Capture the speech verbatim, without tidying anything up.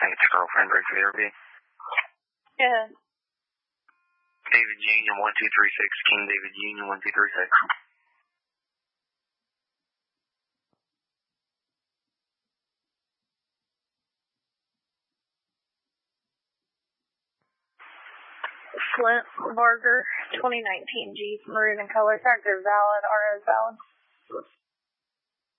Saints girlfriend, break therapy. Yeah. David Union one two three six, King David Union one two three six. Flint Varger, twenty nineteen Jeep, maroon in color, factor valid, R O valid.